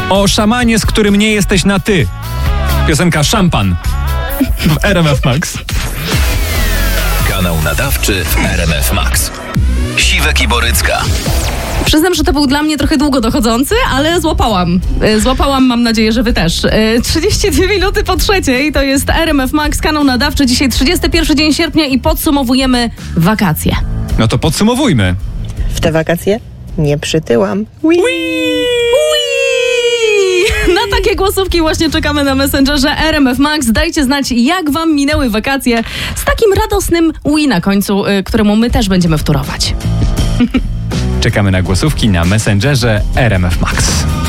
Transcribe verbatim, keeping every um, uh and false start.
O szamanie, z którym nie jesteś na ty. Piosenka Szampan w R M F Max. Kanał nadawczy w R M F Max. Siwek i Borycka. Przyznam, że to był dla mnie trochę długo dochodzący, ale złapałam. Złapałam, mam nadzieję, że wy też. trzydzieści dwie minuty po trzeciej, to jest R M F Max, kanał nadawczy. Dzisiaj trzydziesty pierwszy dzień sierpnia i podsumowujemy wakacje. No to podsumowujmy. W te wakacje nie przytyłam. Ui. Na takie głosówki właśnie czekamy na Messengerze R M F Max. Dajcie znać, jak wam minęły wakacje z takim radosnym ui na końcu, któremu my też będziemy wtórować. Czekamy na głosówki na Messengerze R M F Max.